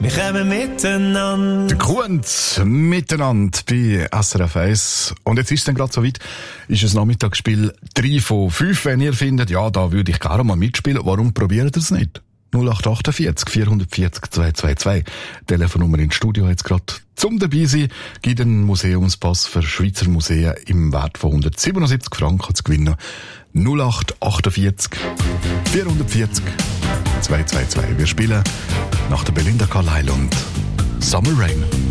Wir kommen miteinander. Der Kunz miteinander bei SRF 1. Und jetzt ist es dann gerade so weit, ist das Nachmittagsspiel 3 von 5. Wenn ihr findet, ja, da würde ich gerne mal mitspielen, warum probiert ihr es nicht? 0848 440 222. Telefonnummer ins Studio jetzt gerade zum dabei sein. Gibt einen Museumspass für Schweizer Museen im Wert von 177 Franken zu gewinnen. 0848 440 222. Wir spielen nach der Belinda Carlisle und Summer Rain.